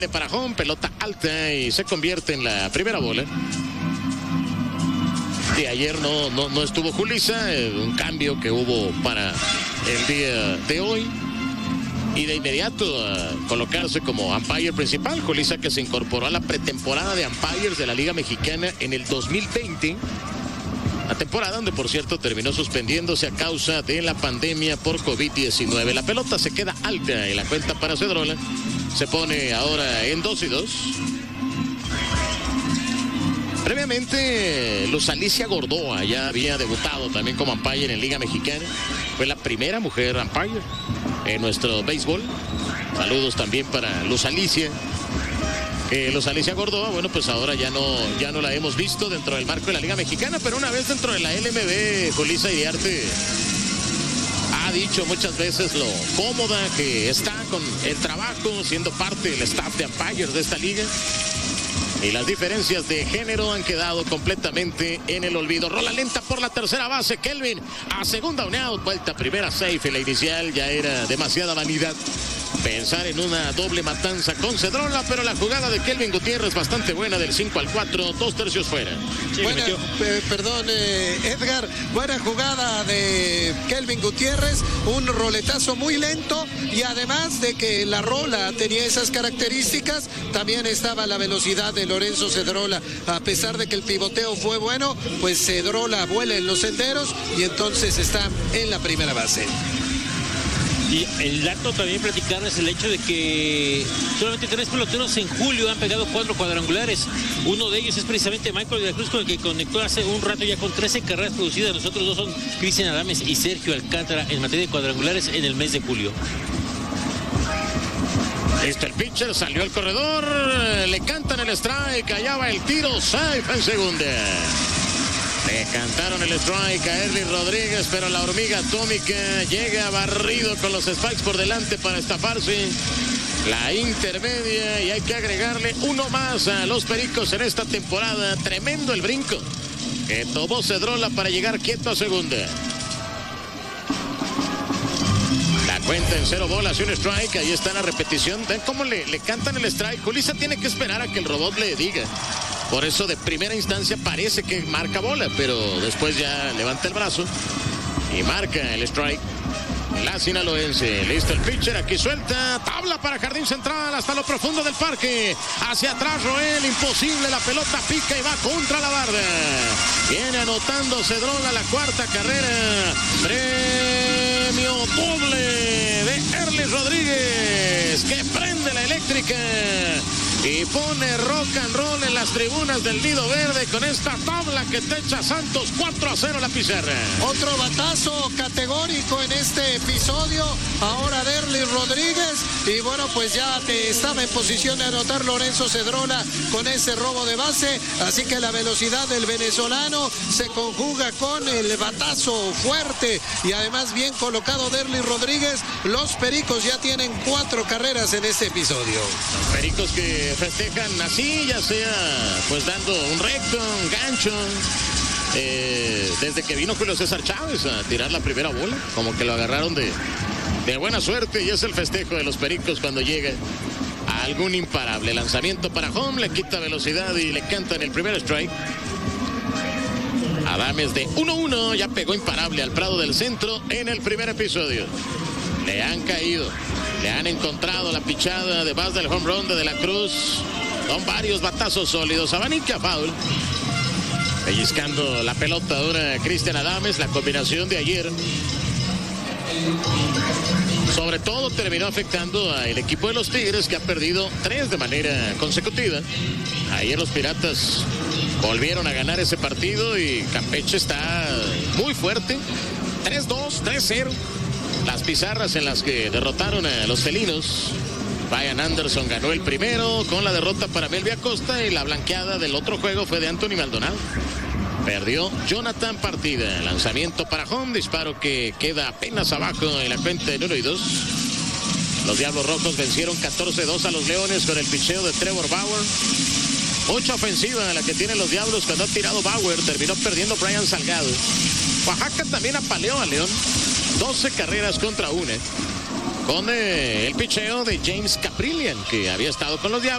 Para home, pelota alta y se convierte en la primera bola. De ayer no estuvo Julissa, un cambio que hubo para el día de hoy. Y de inmediato a colocarse como umpire principal, Julissa, que se incorporó a la pretemporada de umpires de la Liga Mexicana en el 2020. La temporada donde, por cierto, terminó suspendiéndose a causa de la pandemia por COVID-19. La pelota se queda alta y la cuenta para Cedrola se pone ahora en 2-2. Previamente, Luz Alicia Gordoa ya había debutado también como umpire en Liga Mexicana. Fue la primera mujer umpire en nuestro béisbol. Saludos también para Luz Alicia. Luz Alicia Gordoa, bueno, pues ahora ya no la hemos visto dentro del marco de la Liga Mexicana, pero una vez dentro de la LMB, Julissa Iriarte ha dicho muchas veces lo cómoda que está con el trabajo, siendo parte del staff de umpires de esta liga. Y las diferencias de género han quedado completamente en el olvido. Rola lenta por la tercera base, Kelvin a segunda, un out, vuelta primera, safe. En la inicial ya era demasiada vanidad pensar en una doble matanza con Cedrola, pero la jugada de Kelvin Gutiérrez bastante buena, del 5-4, 2/3 fuera. Sí, buena, Edgar, buena jugada de Kelvin Gutiérrez, un roletazo muy lento, y además de que la rola tenía esas características, también estaba la velocidad de Lorenzo Cedrola. A pesar de que el pivoteo fue bueno, pues Cedrola vuela en los senderos y entonces está en la primera base. Y el dato también platicarles el hecho de que solamente 3 peloteros en julio han pegado 4 cuadrangulares. Uno de ellos es precisamente Michael de la Cruz, con el que conectó hace un rato ya con 13 carreras producidas. Los otros dos son Cristian Adames y Sergio Alcántara en materia de cuadrangulares en el mes de julio. Listo el pitcher, salió al corredor, le cantan el strike, allá va el tiro, safe en segunda. Le cantaron el strike a Erly Rodríguez, pero la hormiga atómica llega barrido con los spikes por delante para estafarse la intermedia, y hay que agregarle uno más a los Pericos en esta temporada. Tremendo el brinco que tomó Cedrola para llegar quieto a segunda. La cuenta en 0 bolas y un strike. Ahí está la repetición. ¿Ven cómo le cantan el strike? Julissa tiene que esperar a que el robot le diga. Por eso de primera instancia parece que marca bola, pero después ya levanta el brazo y marca el strike. La sinaloense, listo el pitcher, aquí suelta, tabla para jardín central hasta lo profundo del parque. Hacia atrás Roel, imposible, la pelota pica y va contra la barda. Viene anotando Cedrola la cuarta carrera. Premio doble de Erly Rodríguez, que prende la eléctrica y pone rock and roll en las tribunas del Nido Verde con esta tabla que te echa Santos. 4-0 la pizarra. Otro batazo categórico en este episodio, ahora de Erly Rodríguez, y bueno, pues ya estaba en posición de anotar Lorenzo Cedrola con ese robo de base, así que la velocidad del venezolano se conjuga con el batazo fuerte y además bien colocado de Erly Rodríguez. Los Pericos ya tienen 4 carreras en este episodio. Los Pericos que festejan así, ya sea pues dando un recto, un gancho, desde que vino Julio César Chávez a tirar la primera bola, como que lo agarraron de buena suerte, y es el festejo de los Pericos cuando llega a algún imparable. Lanzamiento para home, le quita velocidad y le cantan el primer strike. Adames de 1-1, ya pegó imparable al Prado del Centro en el primer episodio. Le han caído, le han encontrado la pichada de base del home run de la Cruz. Son varios batazos sólidos. Abanica foul. Pellizcando la pelota ahora Cristian Adames. La combinación de ayer sobre todo terminó afectando al equipo de los Tigres, que ha perdido 3 de manera consecutiva. Ayer los Piratas volvieron a ganar ese partido y Campeche está muy fuerte. 3-2, 3-0. Las pizarras en las que derrotaron a los felinos. Brian Anderson ganó el primero con la derrota para Melvia Acosta, y la blanqueada del otro juego fue de Anthony Maldonado. Perdió Jonathan Partida. Lanzamiento para home, disparo que queda apenas abajo en la cuenta en 1-2. Los Diablos Rojos vencieron 14-2 a los Leones con el picheo de Trevor Bauer. Mucha ofensiva la que tienen los Diablos. Cuando ha tirado Bauer, terminó perdiendo Brian Salgado. Oaxaca también apaleó a León. 12 carreras contra 1. Con el picheo de James Caprillian, que había estado con los Diablos.